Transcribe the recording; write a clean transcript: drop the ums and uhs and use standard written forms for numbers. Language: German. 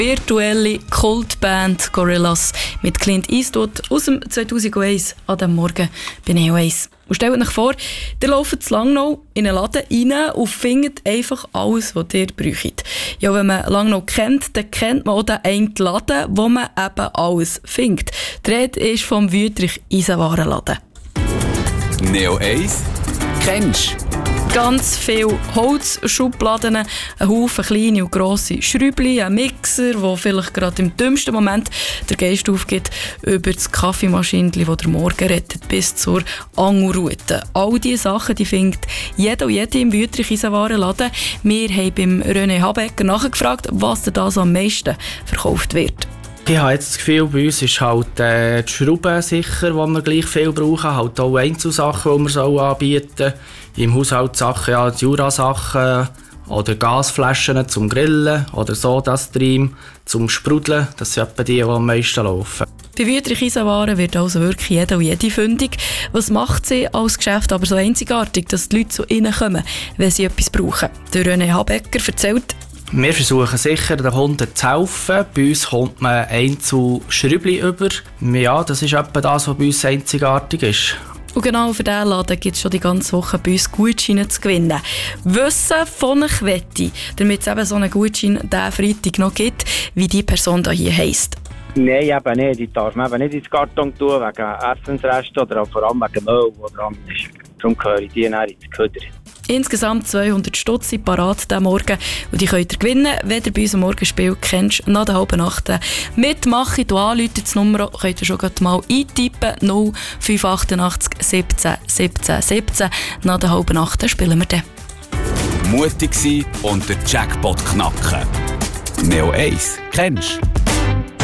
virtuelle Kultband Gorillaz mit Clint Eastwood aus dem 2001 an diesem Morgen bei Neo 1. Und stellt euch vor, ihr lauft zu Langnau in einen Laden rein und findet einfach alles, was ihr braucht. Ja, wenn man Langnau kennt, dann kennt man auch den einen Laden, wo man eben alles findet. Die Rede ist vom Wüthrich Eisenwarenladen. Neo 1 kennst du? Ganz viele Holzschubladen, ein Haufen kleine und grosse Schrübli, ein Mixer, der vielleicht gerade im dümmsten Moment den Geist aufgibt, über das Kaffeemaschinchen, das der Morgen rettet, bis zur Angelrute. All diese Sachen die findet jeder und jede im Wüthrich Eisenwarenladen. Wir haben beim René Habecker nachgefragt, was denn da so am meisten verkauft wird. Ich habe jetzt das Gefühl, bei uns ist halt die Schrauben sicher, die wir gleich viel brauchen. Halt auch Einzelsachen, die wir so anbieten. Im Haushalt Sachen, ja, die Jura-Sachen oder Gasflaschen zum Grillen oder Sodastream zum Sprudeln. Das sind etwa die am meisten laufen. Bei Wüthrich Eisenwaren wird also wirklich jeder und jede fündig. Was macht sie als Geschäft aber so einzigartig, dass die Leute zu ihnen kommen, wenn sie etwas brauchen? Der René Habecker erzählt: Wir versuchen sicher, den Kunden zu helfen. Bei uns kommt man Einzelschrübli über. Ja, das ist etwa das, was bei uns einzigartig ist. Und genau für diesen Laden gibt es schon die ganze Woche bei uns Gutscheine zu gewinnen. Wissen von euch wette, damit es eben so einen Gutschein diesen Freitag noch gibt, wie die Person hier heisst. Nein, eben nicht. Die darf man eben nicht ins Karton tun, wegen Essensresten oder auch vor allem wegen Müll, der dran ist. Darum gehöre ich die dann ins Köder. Insgesamt 200 Stutz sind parat diesen Morgen und die könnt ihr gewinnen, wenn ihr bei unserem Morgenspiel kennst, nach der halben Nacht mitmachen. Du anrufen, das Nummer könnt ihr schon mal eintippen, 0588 17 17 17. Nach der halben Nacht spielen wir dann. Mutig sein und den Jackpot knacken. Neo 1 kennst du?